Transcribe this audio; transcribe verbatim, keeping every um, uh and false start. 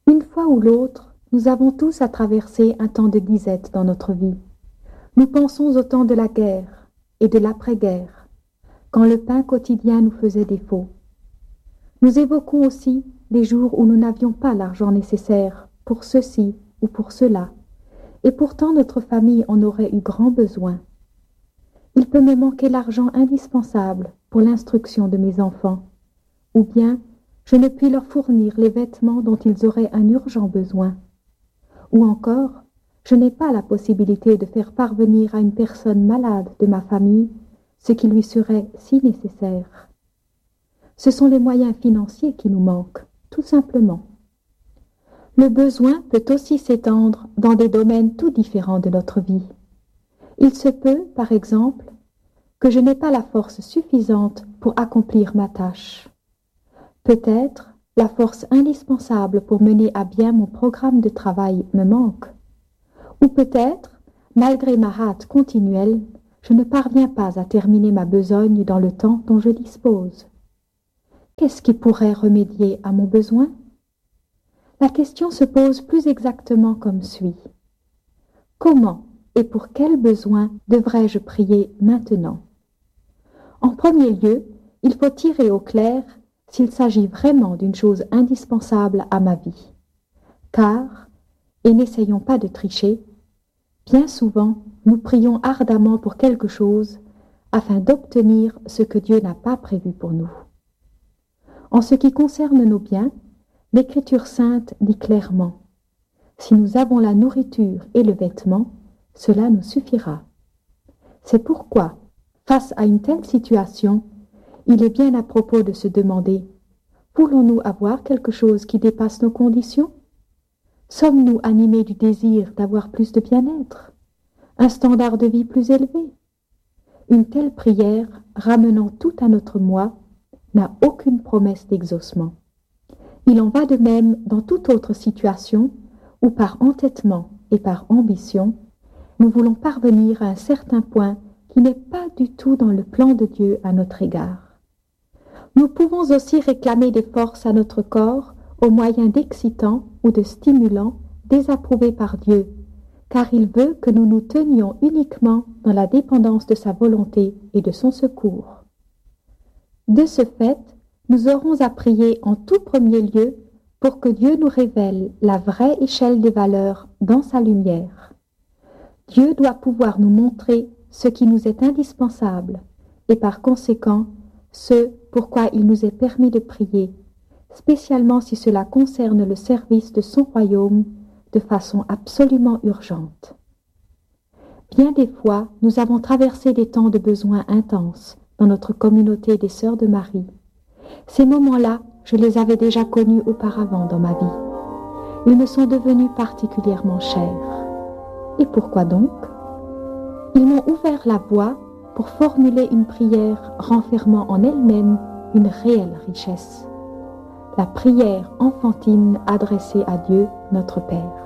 Une fois ou l'autre, nous avons tous à traverser un temps de disette dans notre vie. Nous pensons au temps de la guerre et de l'après-guerre, quand le pain quotidien nous faisait défaut. Nous évoquons aussi les jours où nous n'avions pas l'argent nécessaire pour ceci ou pour cela, et pourtant notre famille en aurait eu grand besoin. Il peut me manquer l'argent indispensable pour l'instruction de mes enfants, ou bien je ne puis leur fournir les vêtements dont ils auraient un urgent besoin, ou encore je n'ai pas la possibilité de faire parvenir à une personne malade de ma famille ce qui lui serait si nécessaire. Ce sont les moyens financiers qui nous manquent, tout simplement. Le besoin peut aussi s'étendre dans des domaines tout différents de notre vie. Il se peut, par exemple, que je n'ai pas la force suffisante pour accomplir ma tâche. Peut-être la force indispensable pour mener à bien mon programme de travail me manque. Ou peut-être, malgré ma hâte continuelle, je ne parviens pas à terminer ma besogne dans le temps dont je dispose. Qu'est-ce qui pourrait remédier à mon besoin? La question se pose plus exactement comme suit. Comment et pour quel besoin devrais-je prier maintenant? En premier lieu, il faut tirer au clair s'il s'agit vraiment d'une chose indispensable à ma vie. Car, et n'essayons pas de tricher, bien souvent nous prions ardemment pour quelque chose afin d'obtenir ce que Dieu n'a pas prévu pour nous. En ce qui concerne nos biens, l'Écriture sainte dit clairement « Si nous avons la nourriture et le vêtement, cela nous suffira. » C'est pourquoi, face à une telle situation, il est bien à propos de se demander « Voulons-nous avoir quelque chose qui dépasse nos conditions? Sommes-nous animés du désir d'avoir plus de bien-être? Un standard de vie plus élevé? » Une telle prière, ramenant tout à notre moi, n'a aucune promesse d'exaucement. Il en va de même dans toute autre situation où par entêtement et par ambition, nous voulons parvenir à un certain point qui n'est pas du tout dans le plan de Dieu à notre égard. Nous pouvons aussi réclamer des forces à notre corps au moyen d'excitants ou de stimulants désapprouvés par Dieu, car il veut que nous nous tenions uniquement dans la dépendance de sa volonté et de son secours. De ce fait, nous aurons à prier en tout premier lieu pour que Dieu nous révèle la vraie échelle des valeurs dans sa lumière. Dieu doit pouvoir nous montrer ce qui nous est indispensable et par conséquent ce pourquoi il nous est permis de prier, spécialement si cela concerne le service de son royaume de façon absolument urgente. Bien des fois, nous avons traversé des temps de besoins intenses dans notre communauté des Sœurs de Marie. Ces moments-là, je les avais déjà connus auparavant dans ma vie. Ils me sont devenus particulièrement chers. Et pourquoi donc? Ils m'ont ouvert la voie pour formuler une prière renfermant en elle-même une réelle richesse. La prière enfantine adressée à Dieu, notre Père.